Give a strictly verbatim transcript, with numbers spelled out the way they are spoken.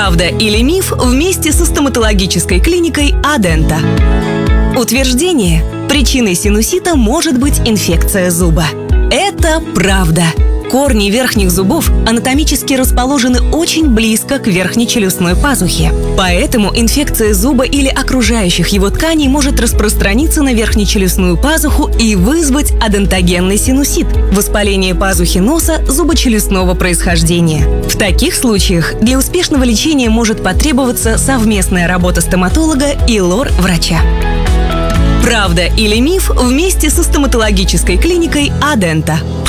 Правда или миф вместе со стоматологической клиникой Адента. Утверждение: причиной синусита может быть инфекция зуба. Это правда. Корни верхних зубов анатомически расположены очень близко к верхней челюстной пазухе. Поэтому инфекция зуба или окружающих его тканей может распространиться на верхнечелюстную пазуху и вызвать адентогенный синусит – воспаление пазухи носа зубочелюстного происхождения. В таких случаях для успешного лечения может потребоваться совместная работа стоматолога и лор-врача. Правда или миф вместе со стоматологической клиникой Адента.